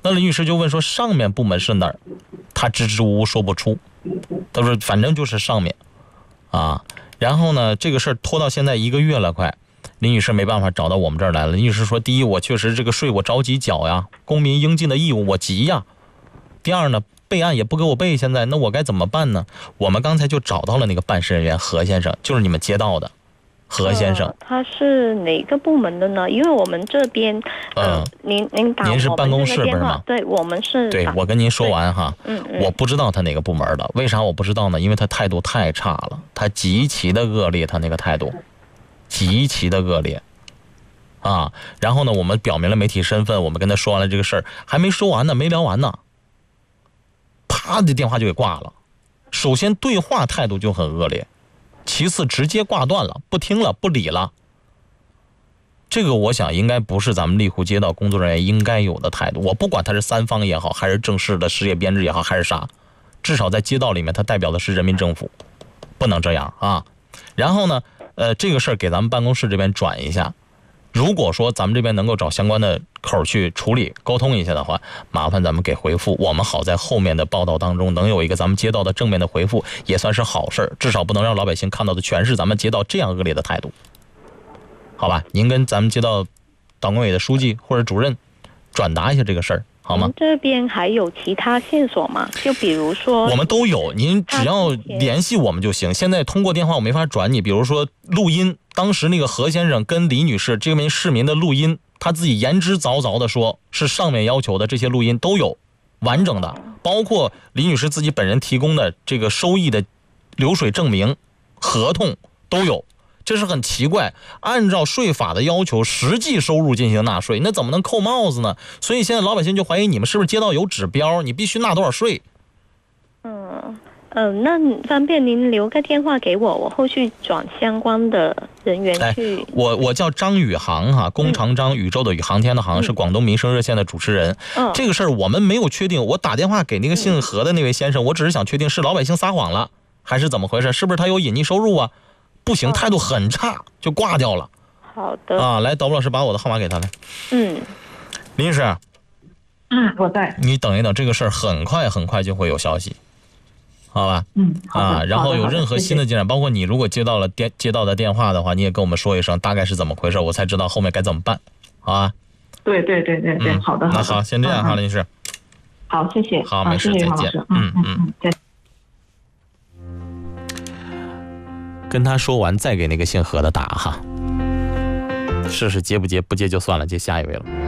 那林女士就问说上面部门是哪儿？她支支吾吾说不出，她说反正就是上面啊。然后呢，这个事儿拖到现在1个月了快，林女士没办法找到我们这儿来了。林女士说，第一，我确实这个税我着急缴呀，公民应尽的义务我急呀。第二呢，备案也不给我备，现在那我该怎么办呢？我们刚才就找到了那个办事人员何先生，就是你们街道的何先生。 他是哪个部门的呢？因为我们这边您打您是办公室不是吗？ 对，我们是。 对，我跟您说完哈。我不知道他哪个部门的，为啥我不知道呢？因为他态度太差了，他极其的恶劣，他那个态度极其的恶劣啊。然后呢，我们表明了媒体身份，我们跟他说完了这个事儿，还没说完呢，没聊完呢，啪的电话就给挂了。首先对话态度就很恶劣，其次直接挂断了，不听了，不理了。这个我想应该不是咱们丽湖街道工作人员应该有的态度。我不管他是3方也好，还是正式的事业编制也好，还是啥，至少在街道里面他代表的是人民政府，不能这样啊。然后呢这个事儿给咱们办公室这边转一下，如果说咱们这边能够找相关的口去处理沟通一下的话，麻烦咱们给回复，我们好在后面的报道当中能有一个咱们街道的正面的回复，也算是好事，至少不能让老百姓看到的全是咱们街道这样恶劣的态度，好吧？您跟咱们街道党工委的书记或者主任转达一下这个事儿，好吗？ 这边还有其他线索吗？就比如说我们都有，您只要联系我们就行。现在通过电话我没法转你，比如说录音，当时那个何先生跟李女士这名市民的录音，他自己言之凿凿的说是上面要求的，这些录音都有完整的，包括李女士自己本人提供的这个收益的流水证明合同都有。这是很奇怪，按照税法的要求实际收入进行纳税，那怎么能扣帽子呢？所以现在老百姓就怀疑你们是不是街道有指标，你必须纳多少税。 那方便您留个电话给我，我后续转相关的人员去。 我叫张宇航哈，弓长张，宇宙的宇，航天的航，是广东民生热线的主持人。这个事儿我们没有确定，我打电话给那个姓何的那位先生，我只是想确定是老百姓撒谎了还是怎么回事，是不是他有隐匿收入啊？不行，态度很差，就挂掉了。 好的啊，来，导播老师把我的号码给他来。林女士， 我在。 你等一等，这个事儿很快就会有消息，好吧？ 好的。 然后有任何新的进展，包括你如果接到的电话的话，你也跟我们说一声，大概是怎么回事，我才知道后面该怎么办，好吧？ 对，好的。 那好，先这样哈，林女士。 好，谢谢。 好，没事，再见。 再见。 跟他说完，再给那个姓何的打哈，试试接不接，不接就算了，接下一位了。